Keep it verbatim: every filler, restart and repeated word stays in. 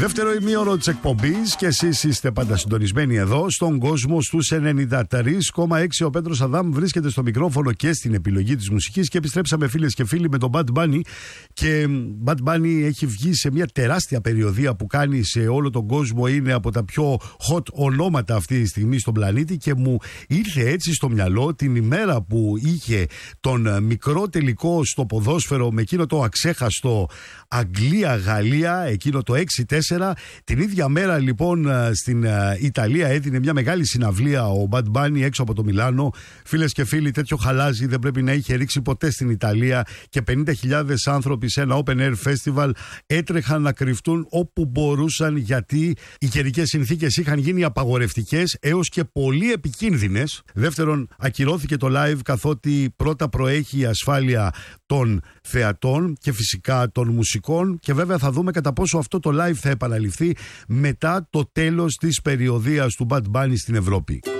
Δεύτερο ημίωρο της εκπομπής και εσείς είστε πάντα συντονισμένοι εδώ στον κόσμο στους ενενήντα τρία κόμμα έξι. Ο Πέτρος Αδάμ βρίσκεται στο μικρόφωνο και στην επιλογή της μουσικής και επιστρέψαμε φίλες και φίλοι με τον Bad Bunny. Και Bad Bunny έχει βγει σε μια τεράστια περιοδεία που κάνει σε όλο τον κόσμο, είναι από τα πιο hot ονόματα αυτή τη στιγμή στον πλανήτη και μου ήρθε έτσι στο μυαλό την ημέρα που είχε τον μικρό τελικό στο ποδόσφαιρο με εκείνο το αξέχαστο Αγγλία-Γαλλία, εκείνο το έξι τέσσερα. Την ίδια μέρα λοιπόν στην Ιταλία έδινε μια μεγάλη συναυλία ο Bad Bunny έξω από το Μιλάνο. Φίλες και φίλοι, τέτοιο χαλάζι δεν πρέπει να είχε ρίξει ποτέ στην Ιταλία και πενήντα χιλιάδες άνθρωποι σε ένα open air festival έτρεχαν να κρυφτούν όπου μπορούσαν, γιατί οι καιρικές συνθήκες είχαν γίνει απαγορευτικές έως και πολύ επικίνδυνες. Δεύτερον, ακυρώθηκε το live καθότι πρώτα προέχει η ασφάλεια των θεατών και φυσικά των μουσικών, και βέβαια θα δούμε κατά πόσο αυτό το live θα επαναληφθεί μετά το τέλος της περιοδείας του Bad Bunny στην Ευρώπη.